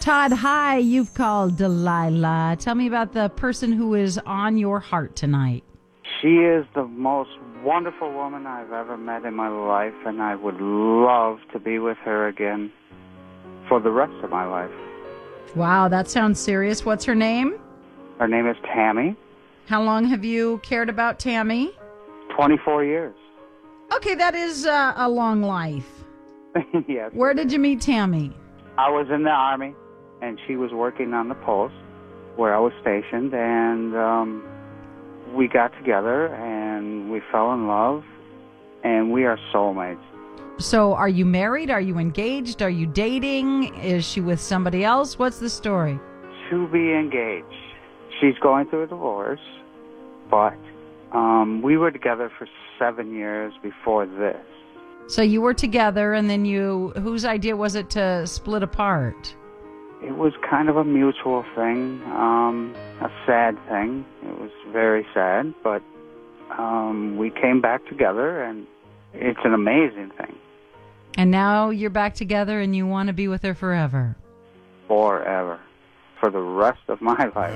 Todd, hi. You've called Delilah. Tell me about the person who is on your heart tonight. She is the most wonderful woman I've ever met in my life, and I would love to be with her again for the rest of my life. Wow, that sounds serious. What's her name? Her name is Tammy. How long have you cared about Tammy? 24 years. Okay, that is a long life. Yes. Where did you meet Tammy? I was in the Army, and she was working on the post where I was stationed, and we got together, and we fell in love, and we are soulmates. So are you married? Are you engaged? Are you dating? Is she with somebody else? What's the story? To be engaged. She's going through a divorce, but we were together for 7 years before this. So you were together, and then whose idea was it to split apart? It was kind of a mutual thing, a sad thing. It was very sad, but we came back together, and it's an amazing thing. And now you're back together, and you want to be with her forever. Forever. For the rest of my life.